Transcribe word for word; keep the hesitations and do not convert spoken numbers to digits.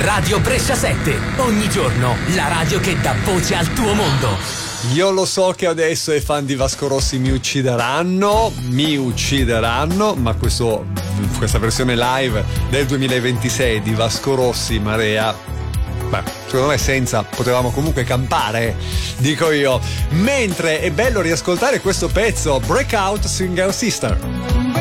Radio Brescia sette, ogni giorno la radio che dà voce al tuo mondo. Io lo so che adesso i fan di Vasco Rossi mi uccideranno, mi uccideranno, ma questo, questa versione live del duemilaventisei di Vasco Rossi, Marea, beh, secondo me senza potevamo comunque campare, dico io. Mentre è bello riascoltare questo pezzo, Breakout Single Sister.